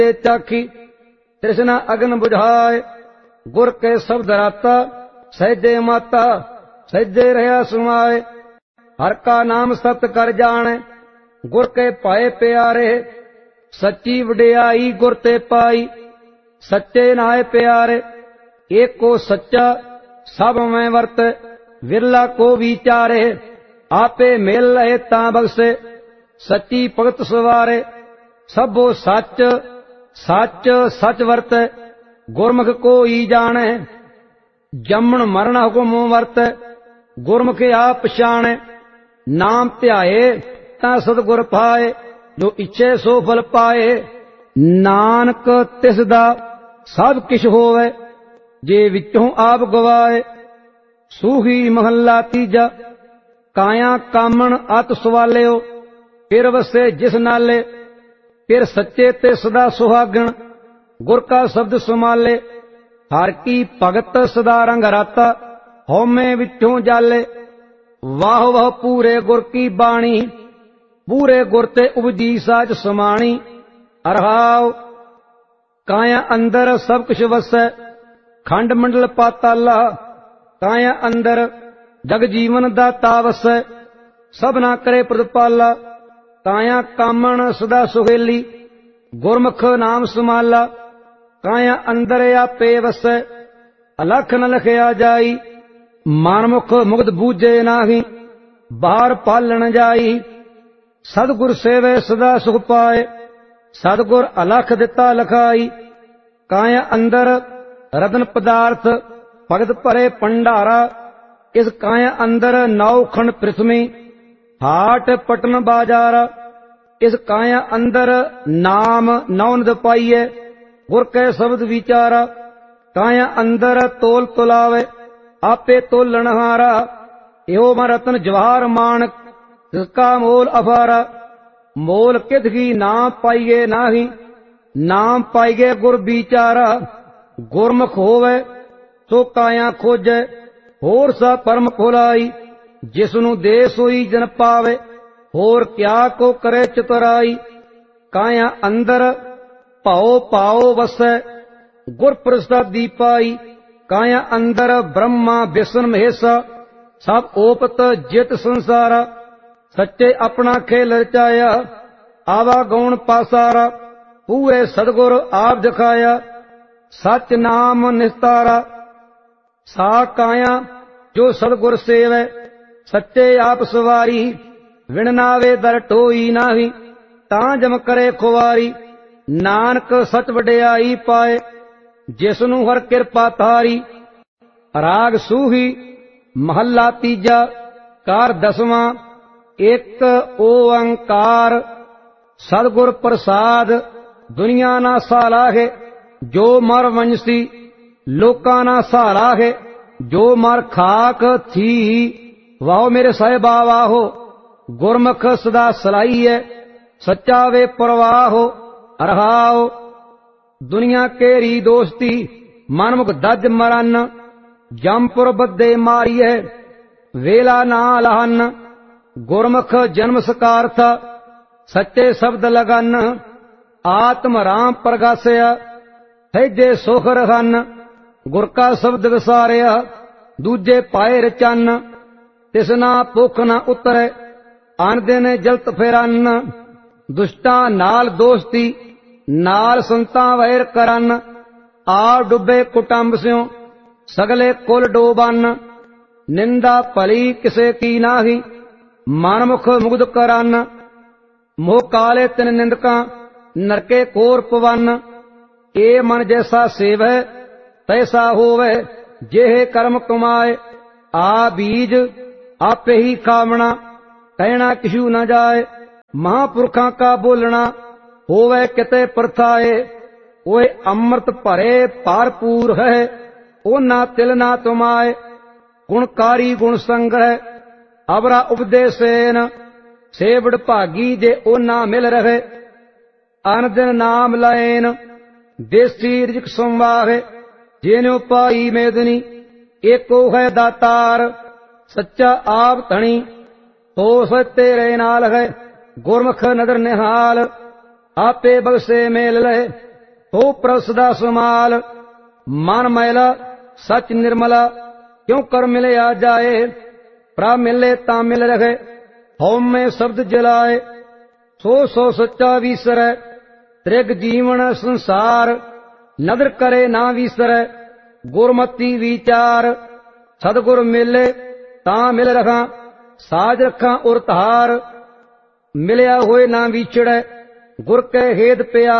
चाखी तृष्णा अग्न बुझाए। गुर के शब्द राता सहजे माता सहजे रहा सुमाए। हर का नाम सत कर जाने गुर के पाए प्यारे। सच्ची वडियाई गुर ते पाई सच्चे नाए प्यारे। एक को सच्चा सब में वर्त विरला को विचारे। आपे मेल रहे ता बख्शे सच्ची भगत सवारे। सबो सच सच सच वर्त गुरमुख को ही जाने। जमन मरण हुकुम वर्त गुरमुख आप पछाणे। नाम ध्याए ता सतगुर पाए जो इच्छे सो फल पाए। नानक तिसदा सब किश होवे जे विचों आप गवाए। सूही महला तीजा काया कामन अत सवालियो। फिर वसे जिस नाले फिर सच्चे ते सदा सुहागण गुर का शब्द सुमाले। हर की भगत सदा रंग राता हौमे विचों जाले। वाह वाह पूरे गुर की बाणी पूरे गुर ते उपजी साच समाणी। अरहाव काया अंदर सब कुछ वसै खंड मंडल पाताला। काया अंदर जग जीवन दाता वसै सबना करे प्रतिपाला। काया कामन सदा सुहेली गुरमुख नाम समाला। काया अंदर आपे वसै अलख न लखया जाई। मनमुख मुग्ध बूझे नाही बाहर पालन जाई। सतगुर सेवे सदा सुख पाए सतगुर अलख दिता लखाई। काया अंदर रतन पदार्थ भगत भरे भंडारा। इस काया अंदर नौ खंड पृथ्वी हाट पटन बाजारा। इस काया अंदर नाम नौन पाइये गुर के शब्द विचारा। काया अंदर तोल तुलावे आपे तोलन हारा। यो म रतन जवाहर मानक जिसका मोल अफारा। मोल कितकी नाम पाइये नाही नाम पाइये गुर विचारा। गुरमुख होवे सो काया खोजे होर सा परम खोलाई। जिसनु दे सोई जन पावे होर क्या को करे चतुराई। काया अंदर पाओ पाओ वसै गुर प्रसादी पाई। काया अंदर ब्रह्मा विष्णु महेशा सब ओपत जित संसारा। सच्चे अपना खेल रचाया आवा गौण पासारा। पूरे सदगुर आप दिखाया सच नाम निस्तारा। सा काया जो सदगुर सेवै सच्चे आप सवारी। विण नावे दर टोई नाही तां जम करे खुवारी। नानक सच वडियाई पाए जिसनु हर किरपा तारी। राग सूही महला तीजा कार दसवां। एक ओंकार सदगुर प्रसाद दुनिया ना साला है जो मर वंशी। लोका ना सहारा है जो मर खाक थी। वाहो मेरे साहिबा वाहो गुरमुख सदा सलाई है सच्चा वे परवाहो। अरहाओ दुनिया केरी दोस्ती मनमुख दज मरन। जमपुर बदे मारिए वेला ना लहन। गुरमुख जन्म सकार था सच्चे शब्द लगन। आत्म राम प्रगासया सहजे सुख रहन। गुर का शब्द विसारिया दूजे पाए रचन। तिसना भुख न उतरे आन दिन जलत फिरन। दुष्टा नाल दोस्ती नाल संता वैर करन। आ डुबे कुटुंब स्यों सगले कुल डोबन। निंदा भली किसे की नाही मनमुख मुग्ध करन। मोह काले तिन निंदका नरके कोर पवन। ए मन जैसा सेवै तैसा होवे जेहे कर्म कमाए। आ बीज आपे ही खावना कहना किशु न जाए। महापुरखा का बोलना होवे किते परथाए। ओए अमृत भरे भरपूर है ओना तिल ना तुमाए। गुणकारी गुण संग्रह अबरा उपदेसेन सेवड़ भागी जे ओना मिल रहे। अन दिन नाम लैन देसी रिजक संवाहे। जेनो पाई मेदनी एको है दातार। सच्चा आप धनी तो स तेरे नाल है। गुरमुख नदर निहाल आपे बगसे मेल लहे। ਤੋ ਪ੍ਰਭ ਸਦਾ ਸਮਾਲ। ਮਨ ਮੈਲਾ ਸਚ ਨਿਰਮਲਾ, ਕਿਉ ਕਰ ਮਿਲਿਆ ਜਾਏ। ਪ੍ਰਭ ਮਿਲੇ ਤਾਂ ਮਿਲ ਰਹੇ, ਹਉਮੈ ਸ਼ਬਦ ਜਲਾਏ। ਸੋ ਸੋ ਸੱਚਾ ਵੀਸਰੈ, ਤ੍ਰਿਗ ਜੀਵਨ ਸੰਸਾਰ। ਨਦਰ ਕਰੇ ਨਾ ਵੀਸਰੈ, ਗੁਰਮਤੀ ਵਿਚਾਰ। ਸਤਿਗੁਰ ਮਿਲੇ ਤਾਂ ਮਿਲ ਰਖਾਂ, ਸਾਜ ਰੱਖਾਂ ਉਰ ਧਾਰ। ਮਿਲਿਆ ਹੋਏ ਨਾ ਵਿਛੜੈ, ਗੁਰ ਕੈ ਹੇਤ ਪਿਆਰ।